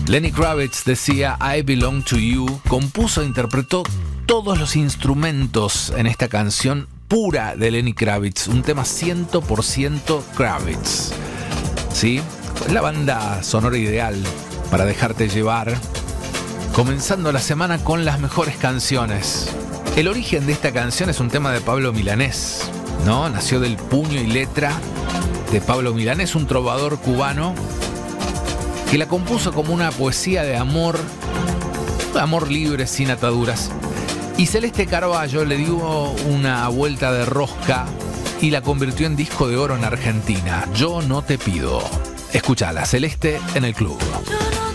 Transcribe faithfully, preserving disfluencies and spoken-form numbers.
Lenny Kravitz decía I Belong to You, compuso e interpretó todos los instrumentos en esta canción pura de Lenny Kravitz, un tema cien por ciento Kravitz. ¿Sí? Es la banda sonora ideal para dejarte llevar, comenzando la semana con las mejores canciones. El origen de esta canción es un tema de Pablo Milanés, ¿no? Nació del puño y letra de Pablo Milanés, un trovador cubano que la compuso como una poesía de amor, de amor libre, sin ataduras. Y Celeste Carballo le dio una vuelta de rosca y la convirtió en disco de oro en Argentina. Yo no te pido. Escúchala, Celeste en el club.